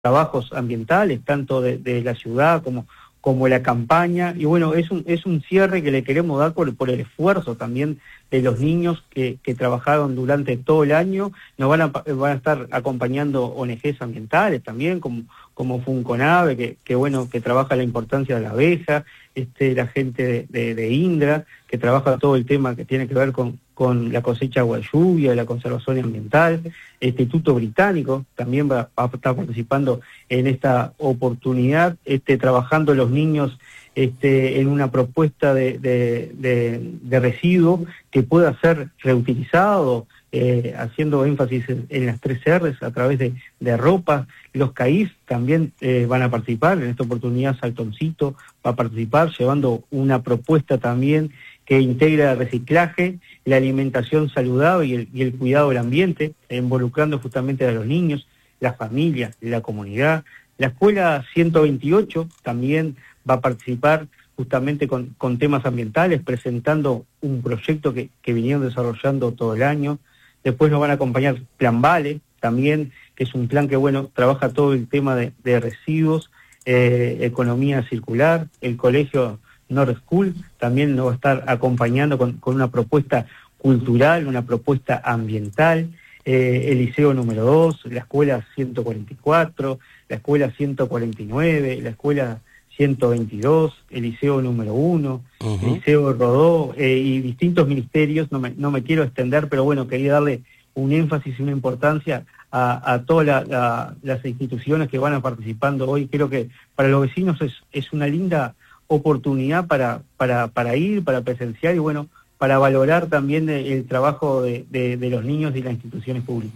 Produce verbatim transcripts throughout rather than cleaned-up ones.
trabajos ambientales, tanto de, de la ciudad como, como la campaña, y bueno, es un, es un cierre que le queremos dar por, por el esfuerzo también de los niños que, que trabajaron durante todo el año. Nos van a, van a estar acompañando O N Ges ambientales también, como, como Funconave, que, que bueno, que trabaja la importancia de la abeja, este, la gente de, de, de Indra, que trabaja todo el tema que tiene que ver con, con la cosecha agua de lluvia, la conservación ambiental. El Instituto Británico también va, va a estar participando en esta oportunidad, este, trabajando los niños este, en una propuesta de, de, de, de residuo que pueda ser reutilizado, eh, haciendo énfasis en, en las tres R's a través de, de ropa. Los C A I F también eh, van a participar, en esta oportunidad Saltoncito va a participar, llevando una propuesta también que integra el reciclaje, la alimentación saludable y el, y el cuidado del ambiente, involucrando justamente a los niños, la familia, la comunidad. La escuela ciento veintiocho también va a participar justamente con, con temas ambientales, presentando un proyecto que, que vinieron desarrollando todo el año. Después nos van a acompañar Plan Vale, también, que es un plan que, bueno, trabaja todo el tema de, de residuos, eh, economía circular. El colegio North School también nos va a estar acompañando con, con una propuesta cultural, una propuesta ambiental. Eh, el liceo número dos, la escuela ciento cuarenta y cuatro, la escuela ciento cuarenta y nueve, la escuela ciento veintidós, el liceo número uno, uh-huh. el liceo Rodó, eh, y distintos ministerios. No me, no me quiero extender, pero bueno, quería darle un énfasis y una importancia a, a todas la, la, las instituciones que van a participando hoy. Creo que para los vecinos es, es una linda oportunidad para, para, para ir, para presenciar y bueno, para valorar también el trabajo de, de, de los niños y las instituciones públicas.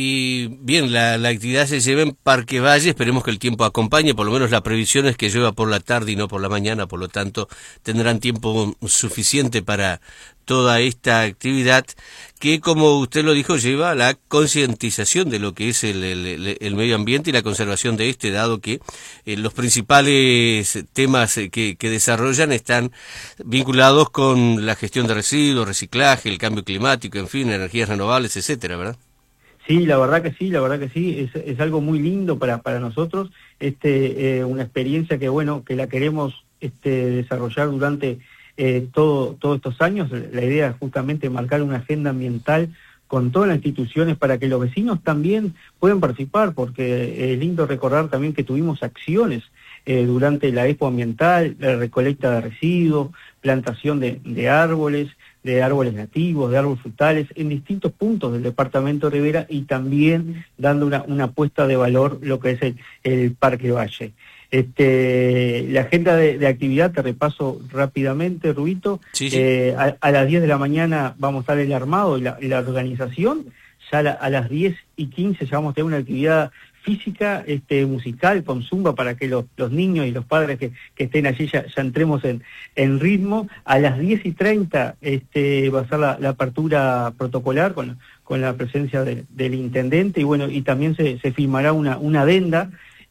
Y bien, la, la actividad se lleva en Parque Valle, esperemos que el tiempo acompañe, por lo menos la previsión es que llueva por la tarde y no por la mañana, por lo tanto tendrán tiempo suficiente para toda esta actividad que, como usted lo dijo, lleva a la concientización de lo que es el, el, el medio ambiente y la conservación de este, dado que eh, los principales temas que, que desarrollan están vinculados con la gestión de residuos, reciclaje, el cambio climático, en fin, energías renovables, etcétera, ¿verdad? Sí, la verdad que sí, la verdad que sí, es, es algo muy lindo para, para nosotros, este, eh, una experiencia que bueno, que la queremos este, desarrollar durante eh, todo, todos estos años. La idea es justamente marcar una agenda ambiental con todas las instituciones para que los vecinos también puedan participar, porque es lindo recordar también que tuvimos acciones eh, durante la Expo Ambiental, la recolecta de residuos, plantación de, de árboles, de árboles nativos, de árboles frutales, en distintos puntos del departamento de Rivera y también dando una, una apuesta de valor lo que es el, el Parque Valle. Este, la agenda de, de actividad, te repaso rápidamente, Rubito. Sí, sí. Eh, a, a las diez de la mañana vamos a estar el armado y la, y la organización. Ya a, la, a las diez y quince ya vamos a tener una actividad física, este, musical, con zumba, para que los, los niños y los padres que, que estén allí ya, ya entremos en, en ritmo. A las diez y treinta este, va a ser la, la apertura protocolar con, con la presencia de, del intendente, y bueno, y también se, se firmará una, una adenda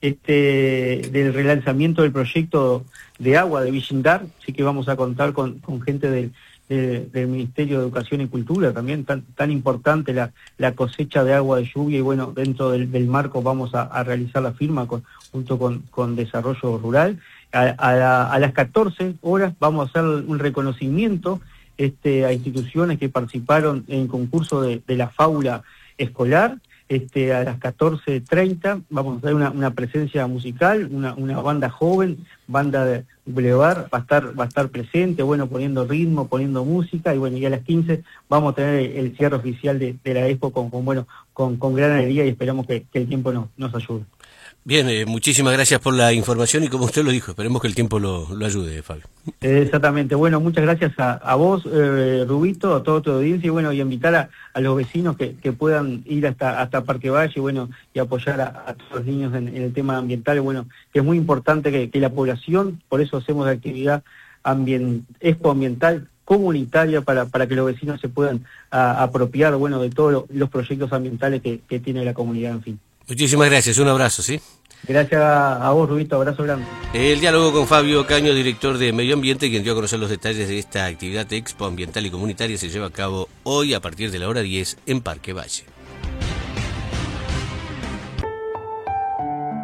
este, del relanzamiento del proyecto de agua de Villindar. Así que vamos a contar con, con gente del De, del Ministerio de Educación y Cultura, también tan, tan importante la, la cosecha de agua de lluvia, y bueno, dentro del, del marco vamos a, a realizar la firma con, junto con, con Desarrollo Rural. A, a, la, a las catorce horas vamos a hacer un reconocimiento este, a instituciones que participaron en el concurso de, de la fábula escolar. Este, a las catorce treinta vamos a hacer una, una presencia musical, una, una banda joven, banda de Boulevard, va a estar, va a estar presente, bueno, poniendo ritmo, poniendo música, y bueno, y a las quince vamos a tener el, el cierre oficial de, de la Expo con, con bueno, con, con gran alegría, y esperamos que, que el tiempo nos, nos ayude. Bien, eh, muchísimas gracias por la información y como usted lo dijo, esperemos que el tiempo lo, lo ayude, Fabio. Eh, exactamente, bueno, muchas gracias a, a vos, eh, Rubito, a toda tu audiencia, y bueno, y invitar a, a los vecinos que, que puedan ir hasta, hasta Parque Valle, y bueno, y apoyar a, a todos los niños en, en el tema ambiental. Bueno, que es muy importante que, que la población, por eso hacemos la actividad ambient, expo ambiental comunitaria, para, para que los vecinos se puedan a, apropiar, bueno, de todos lo, los proyectos ambientales que, que tiene la comunidad, en fin. Muchísimas gracias, un abrazo, ¿sí? Gracias a vos, Rubito, abrazo grande. El diálogo con Fabio Caño, director de Medio Ambiente, quien dio a conocer los detalles de esta actividad Expo Ambiental y Comunitaria, se lleva a cabo hoy a partir de la hora diez en Parque Valle.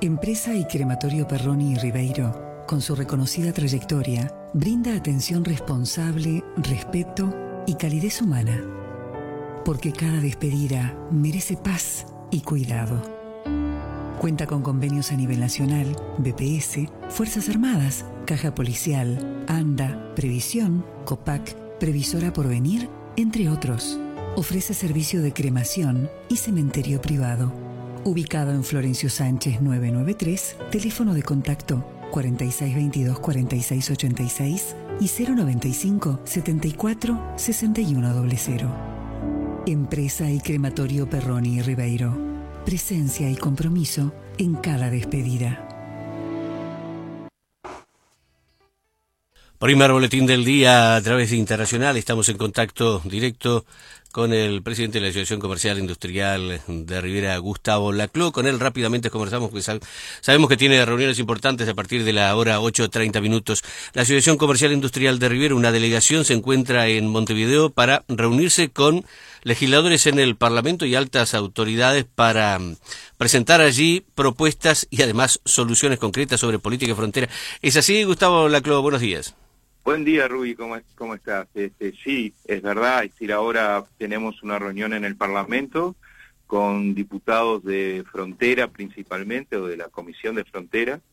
Empresa y Crematorio Perroni y Ribeiro, con su reconocida trayectoria, brinda atención responsable, respeto y calidez humana. Porque cada despedida merece paz y cuidado. Cuenta con convenios a nivel nacional, B P S, Fuerzas Armadas, Caja Policial, ANDA, Previsión, COPAC, Previsora Porvenir, entre otros. Ofrece servicio de cremación y cementerio privado. Ubicado en Florencio Sánchez novecientos noventa y tres, teléfono de contacto cuatro seis dos dos, cuatro seis ocho seis y cero noventa y cinco, setenta y cuatro, sesenta y uno cero cero. Empresa y Crematorio Perroni y Ribeiro. Presencia y compromiso en cada despedida. Primer boletín del día a través de Internacional. Estamos en contacto directo con el presidente de la Asociación Comercial e Industrial de Rivera, Gustavo Laclau. Con él rápidamente conversamos, porque sabemos que tiene reuniones importantes a partir de la hora ocho treinta minutos. La Asociación Comercial e Industrial de Rivera, una delegación, se encuentra en Montevideo para reunirse con legisladores en el Parlamento y altas autoridades para presentar allí propuestas y además soluciones concretas sobre política frontera. ¿Es así, Gustavo Laclau? Buenos días. Buen día, Rubí, ¿cómo, cómo estás? Este, sí, es verdad, es decir, ahora tenemos una reunión en el Parlamento con diputados de Frontera principalmente, o de la Comisión de Frontera,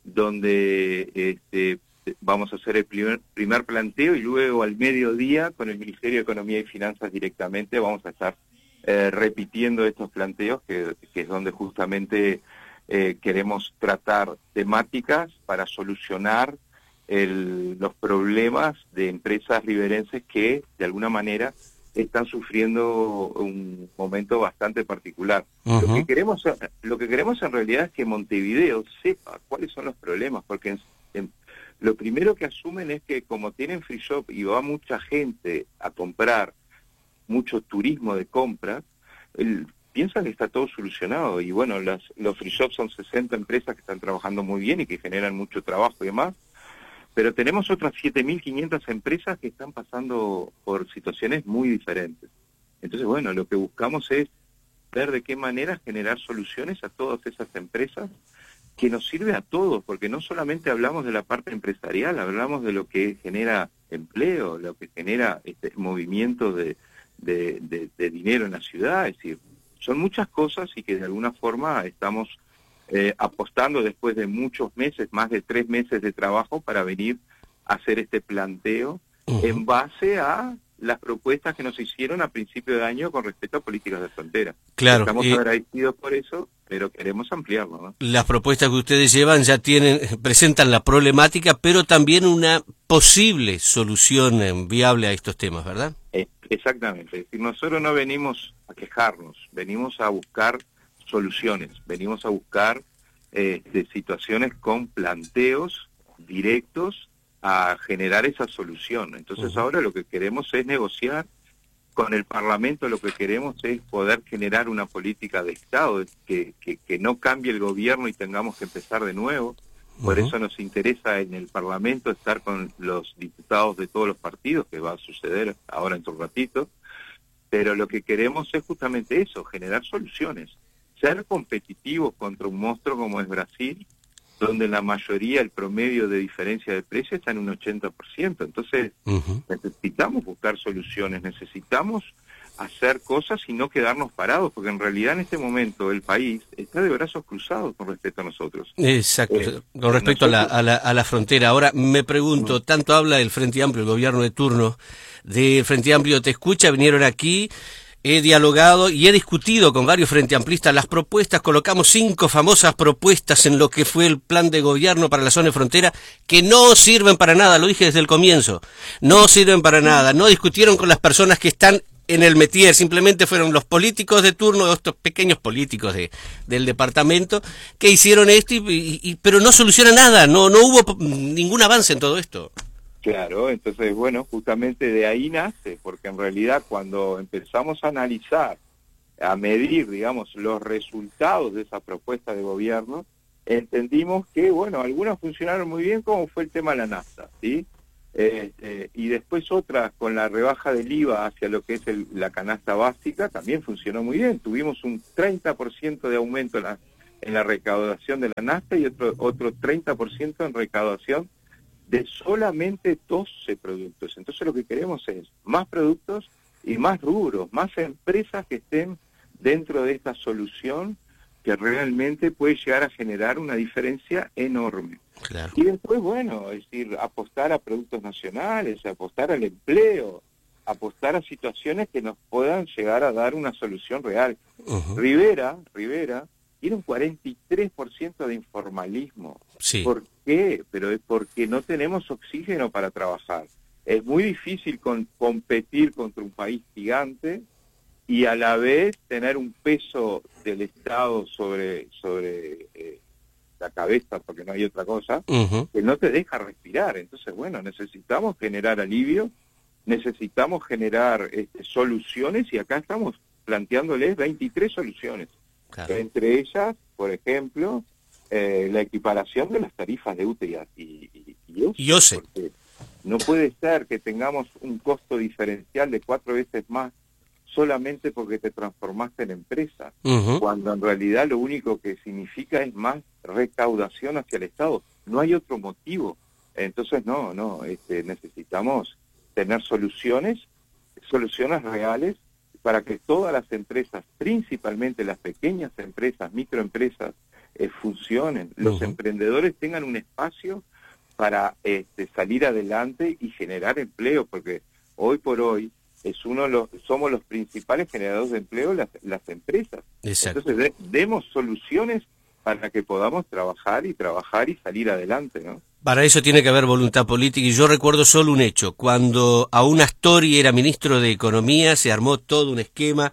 donde este, vamos a hacer el primer, primer planteo y luego al mediodía con el Ministerio de Economía y Finanzas directamente vamos a estar eh, repitiendo estos planteos, que, que es donde justamente eh, queremos tratar temáticas para solucionar El, los problemas de empresas riverenses que de alguna manera están sufriendo un momento bastante particular. Uh-huh. Lo que queremos, lo que queremos en realidad es que Montevideo sepa cuáles son los problemas, porque en, en, lo primero que asumen es que como tienen free shop y va mucha gente a comprar, mucho turismo de compra, el, piensan que está todo solucionado, y bueno, las, los free shops son sesenta empresas que están trabajando muy bien y que generan mucho trabajo y demás. Pero tenemos otras siete mil quinientas empresas que están pasando por situaciones muy diferentes. Entonces, bueno, lo que buscamos es ver de qué manera generar soluciones a todas esas empresas que nos sirve a todos, porque no solamente hablamos de la parte empresarial, hablamos de lo que genera empleo, lo que genera este movimiento de, de, de, de dinero en la ciudad. Es decir, son muchas cosas y que de alguna forma estamos Eh, apostando después de muchos meses, más de tres meses de trabajo, para venir a hacer este planteo uh-huh. en base a las propuestas que nos hicieron a principio de año con respecto a políticas de frontera. Claro, Estamos eh, agradecidos por eso, pero queremos ampliarlo, ¿no? Las propuestas que ustedes llevan ya tienen, presentan la problemática, pero también una posible solución viable a estos temas, ¿verdad? Eh, exactamente. Es decir, nosotros no venimos a quejarnos, venimos a buscar soluciones, venimos a buscar eh, de situaciones con planteos directos a generar esa solución. Entonces uh-huh. ahora lo que queremos es negociar con el Parlamento, lo que queremos es poder generar una política de Estado, que, que, que no cambie el gobierno y tengamos que empezar de nuevo. Por uh-huh. eso nos interesa en el Parlamento estar con los diputados de todos los partidos, que va a suceder ahora en un ratito, pero lo que queremos es justamente eso, generar soluciones. Ser competitivos contra un monstruo como es Brasil, donde la mayoría, el promedio de diferencia de precio está en un ochenta por ciento. Entonces, uh-huh. necesitamos buscar soluciones, necesitamos hacer cosas y no quedarnos parados, porque en realidad en este momento el país está de brazos cruzados con respecto a nosotros. Exacto, eh, con respecto nosotros... a, la, a, la, a la frontera. Ahora, me pregunto, uh-huh. tanto habla el Frente Amplio, el gobierno de turno del Frente Amplio, te escucha, vinieron aquí... He dialogado y he discutido con varios frente amplistas las propuestas, colocamos cinco famosas propuestas en lo que fue el plan de gobierno para la zona de frontera, que no sirven para nada, lo dije desde el comienzo, no sirven para nada, no discutieron con las personas que están en el métier, simplemente fueron los políticos de turno, estos pequeños políticos de, del departamento, que hicieron esto, y, y, pero no soluciona nada, no, no hubo ningún avance en todo esto. Claro, entonces, bueno, justamente de ahí nace, porque en realidad cuando empezamos a analizar, a medir, digamos, los resultados de esa propuesta de gobierno, entendimos que, bueno, algunas funcionaron muy bien, como fue el tema de la nafta, ¿sí? Eh, eh, y después otras, con la rebaja del I V A hacia lo que es el, la canasta básica, también funcionó muy bien. Tuvimos un treinta por ciento de aumento en la, en la recaudación de la nafta y otro, otro treinta por ciento en recaudación de solamente doce productos. Entonces lo que queremos es más productos y más rubros, más empresas que estén dentro de esta solución que realmente puede llegar a generar una diferencia enorme. Claro. Y después, bueno, es decir, apostar a productos nacionales, apostar al empleo, apostar a situaciones que nos puedan llegar a dar una solución real. Uh-huh. Rivera, Rivera tiene un cuarenta y tres por ciento de informalismo. Sí. ¿Por qué? Pero es porque no tenemos oxígeno para trabajar. Es muy difícil con, competir contra un país gigante y a la vez tener un peso del Estado sobre, sobre eh, la cabeza, porque no hay otra cosa, uh-huh. que no te deja respirar. Entonces, bueno, necesitamos generar alivio, necesitamos generar este, soluciones, y acá estamos planteándoles veintitrés soluciones. Claro. Entre ellas, por ejemplo, eh, la equiparación de las tarifas de U T E y, y, y, y O C E. Porque no puede ser que tengamos un costo diferencial de cuatro veces más solamente porque te transformaste en empresa, uh-huh. cuando en realidad lo único que significa es más recaudación hacia el Estado. No hay otro motivo. Entonces, no, no, este, necesitamos tener soluciones, soluciones reales para que todas las empresas, principalmente las pequeñas empresas, microempresas, eh, funcionen. Los uh-huh. emprendedores tengan un espacio para este, salir adelante y generar empleo, porque hoy por hoy es uno de los, somos los principales generadores de empleo las, las empresas. Exacto. Entonces, de, demos soluciones para que podamos trabajar y trabajar y salir adelante, ¿no? Para eso tiene que haber voluntad política, y yo recuerdo solo un hecho. Cuando aún Astori era ministro de Economía, se armó todo un esquema,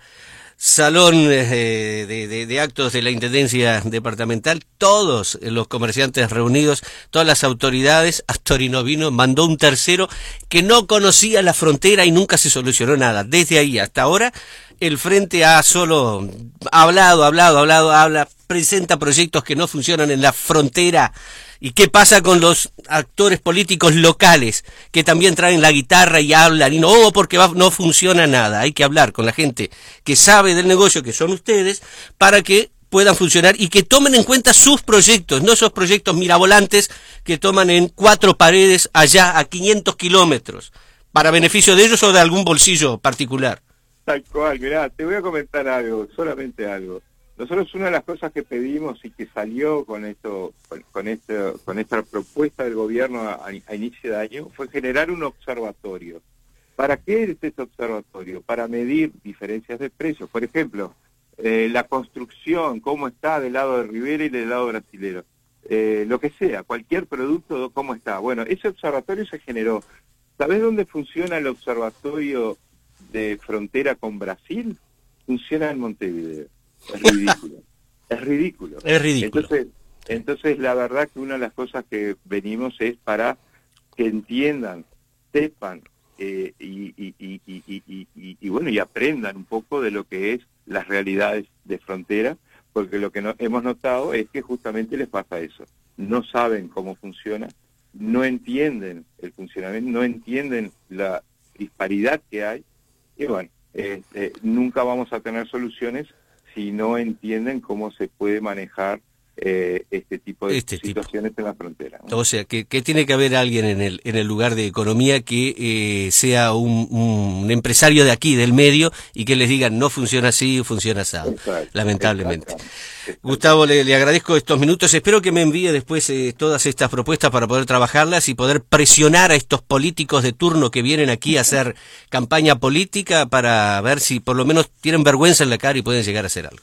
salón eh, de, de, de actos de la Intendencia Departamental, todos los comerciantes reunidos, todas las autoridades. Astori no vino, mandó un tercero que no conocía la frontera y nunca se solucionó nada. Desde ahí hasta ahora, el Frente ha solo hablado, hablado, hablado, habla, presenta proyectos que no funcionan en la frontera. ¿Y qué pasa con los actores políticos locales que también traen la guitarra y hablan? Y no, porque va, no funciona nada. Hay que hablar con la gente que sabe del negocio, que son ustedes, para que puedan funcionar y que tomen en cuenta sus proyectos, no esos proyectos mirabolantes que toman en cuatro paredes allá a quinientos kilómetros, para beneficio de ellos o de algún bolsillo particular. Tal cual, mirá, te voy a comentar algo, solamente algo. Nosotros una de las cosas que pedimos y que salió con esto, con, con esto, con esta propuesta del gobierno a, a inicio de año, fue generar un observatorio. ¿Para qué es este observatorio? Para medir diferencias de precios. Por ejemplo, eh, la construcción, cómo está del lado de Rivera y del lado brasilero. Eh, lo que sea, cualquier producto, cómo está. Bueno, ese observatorio se generó. ¿Sabés dónde funciona el observatorio de frontera con Brasil? Funciona en Montevideo. Es ridículo, es ridículo. Es ridículo. Entonces, entonces, la verdad que una de las cosas que venimos es para que entiendan, sepan eh, y, y, y, y, y, y, y, bueno, y aprendan un poco de lo que es las realidades de frontera, porque lo que no, hemos notado es que justamente les pasa eso. No saben cómo funciona, no entienden el funcionamiento, no entienden la disparidad que hay, y bueno, eh, eh, nunca vamos a tener soluciones si no entienden cómo se puede manejar eh, este tipo de este situaciones tipo. en la frontera, ¿no? O sea, que, que tiene que haber alguien en el en el lugar de economía que eh, sea un, un empresario de aquí, del medio, y que les digan no funciona así, funciona así, lamentablemente. Exacto, exacto. Gustavo, le, le agradezco estos minutos. Espero que me envíe después eh, todas estas propuestas para poder trabajarlas y poder presionar a estos políticos de turno que vienen aquí a hacer campaña política para ver si por lo menos tienen vergüenza en la cara y pueden llegar a hacer algo.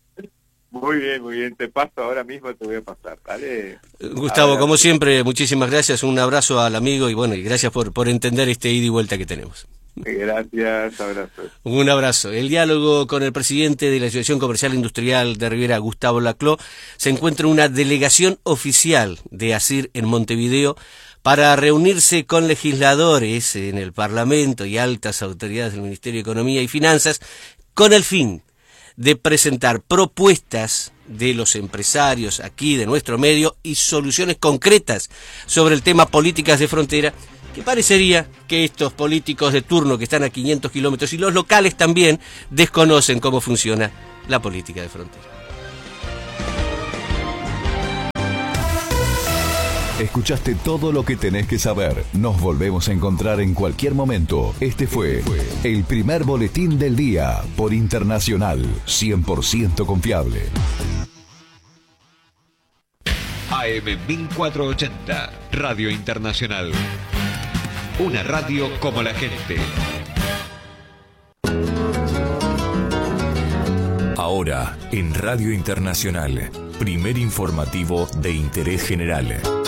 Muy bien, muy bien. Te paso ahora mismo, te voy a pasar. Dale. Gustavo, como siempre, muchísimas gracias. Un abrazo al amigo y bueno, y gracias por, por entender este ida y vuelta que tenemos. Gracias, abrazo. Un abrazo. El diálogo con el presidente de la Asociación Comercial e Industrial de Rivera, Gustavo Laclau, se encuentra una delegación oficial de ASIR en Montevideo para reunirse con legisladores en el Parlamento y altas autoridades del Ministerio de Economía y Finanzas con el fin de presentar propuestas de los empresarios aquí de nuestro medio y soluciones concretas sobre el tema políticas de frontera, que parecería que estos políticos de turno que están a quinientos kilómetros y los locales también desconocen cómo funciona la política de frontera. Escuchaste todo lo que tenés que saber. Nos volvemos a encontrar en cualquier momento. Este fue el primer boletín del día por Internacional, cien por ciento confiable. A M mil cuatrocientos ochenta, Radio Internacional. Una radio como la gente. Ahora, en Radio Internacional, primer informativo de interés general.